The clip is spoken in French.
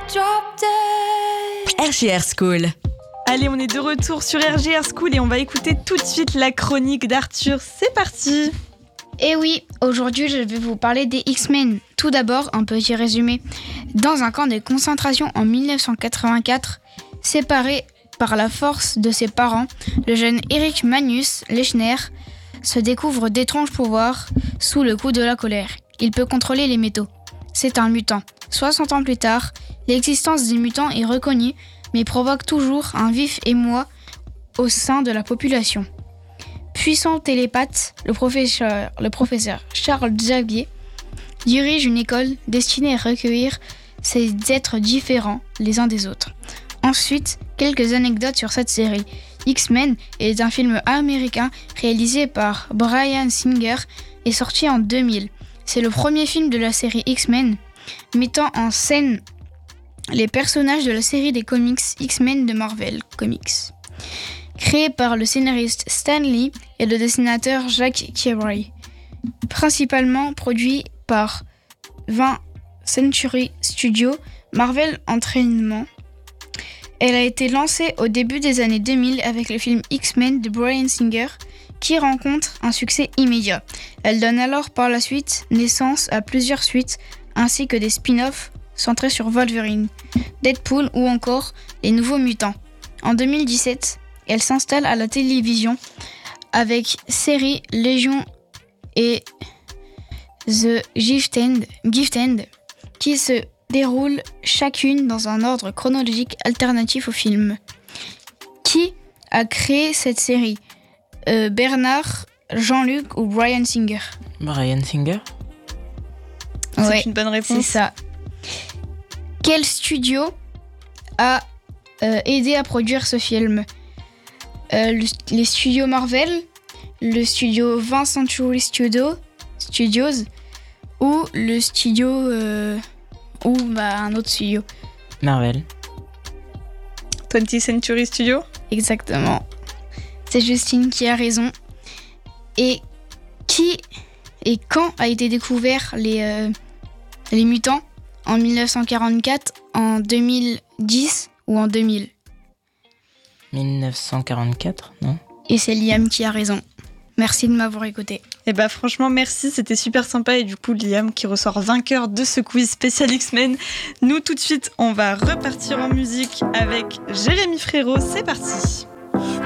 RGR School. Allez, on est de retour sur RGR School et on va écouter tout de suite la chronique d'Arthur. C'est parti! Et oui, aujourd'hui je vais vous parler des X-Men. Tout d'abord, un petit résumé. Dans un camp de concentration en 1984, séparé par la force de ses parents, le jeune Eric Magnus Lechner se découvre d'étranges pouvoirs sous le coup de la colère. Il peut contrôler les métaux. C'est un mutant. 60 ans plus tard, l'existence des mutants est reconnue, mais provoque toujours un vif émoi au sein de la population. Puissant télépathe, le professeur Charles Xavier dirige une école destinée à recueillir ces êtres différents les uns des autres. Ensuite, quelques anecdotes sur cette série. X-Men est un film américain réalisé par Bryan Singer et sorti en 2000. C'est le premier film de la série X-Men mettant en scène les personnages de la série des comics X-Men de Marvel Comics. Créé par le scénariste Stan Lee et le dessinateur Jack Kirby. Principalement produit par 20th Century Studios, Marvel Entertainment. Elle a été lancée au début des années 2000 avec le film X-Men de Bryan Singer, qui rencontre un succès immédiat. Elle donne alors par la suite naissance à plusieurs suites, ainsi que des spin-offs centrés sur Wolverine, Deadpool ou encore les Nouveaux Mutants. En 2017, elle s'installe à la télévision avec série Légion et The Gifted qui se déroulent chacune dans un ordre chronologique alternatif au film. Qui a créé cette série ? Bernard, Jean-Luc ou Bryan Singer ? Bryan Singer ? C'est une bonne réponse. C'est ça. Quel studio a aidé à produire ce film ? Les studios Marvel, le studio 20th Century Studios ou le studio un autre studio. Marvel. 20th Century Studios. Exactement. C'est Justine qui a raison. Et quand a été découvert les mutants ? En 1944, en 2010 ou en 2000 ? 1944, non ? Et c'est Liam qui a raison. Merci de m'avoir écouté. Et bah franchement merci, c'était super sympa et du coup Liam qui ressort vainqueur de ce quiz spécial X-Men. Nous tout de suite on va repartir en musique avec Jérémy Frérot, c'est parti.